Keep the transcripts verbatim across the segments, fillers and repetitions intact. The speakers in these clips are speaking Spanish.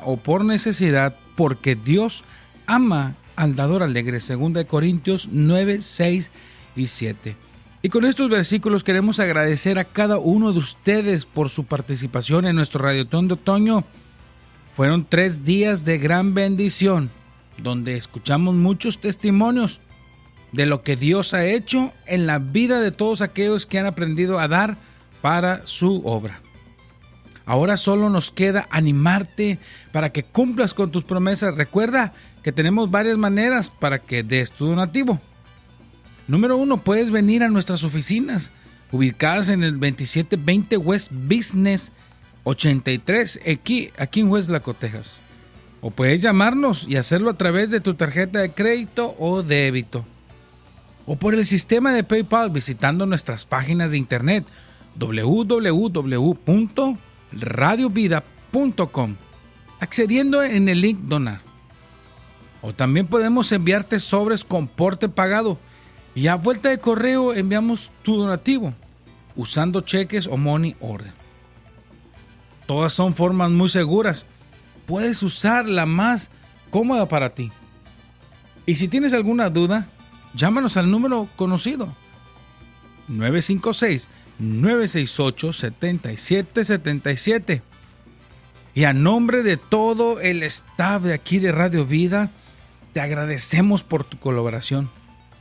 o por necesidad, porque Dios ama al dador alegre. Segunda de Corintios nueve, seis y siete. Y con estos versículos queremos agradecer a cada uno de ustedes por su participación en nuestro Radiotón de Otoño. Fueron tres días de gran bendición, donde escuchamos muchos testimonios de lo que Dios ha hecho en la vida de todos aquellos que han aprendido a dar para su obra. Ahora solo nos queda animarte para que cumplas con tus promesas. Recuerda que tenemos varias maneras para que des tu donativo. Número uno, puedes venir a nuestras oficinas, ubicadas en el veintisiete veinte West Business ochenta y tres, aquí, aquí en Westlaco, Texas. O puedes llamarnos y hacerlo a través de tu tarjeta de crédito o débito. O por el sistema de PayPal visitando nuestras páginas de internet doble u doble u doble u punto radio vida punto com, accediendo en el link donar. O también podemos enviarte sobres con porte pagado y a vuelta de correo enviamos tu donativo usando cheques o money order. Todas son formas muy seguras. Puedes usar la más cómoda para ti. Y si tienes alguna duda, llámanos al número conocido nueve cinco seis, nueve seis ocho, siete siete siete siete. Y a nombre de todo el staff de aquí de Radio Vida, te agradecemos por tu colaboración.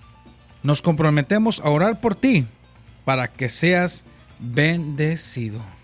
Nos comprometemos a orar por ti para que seas bendecido.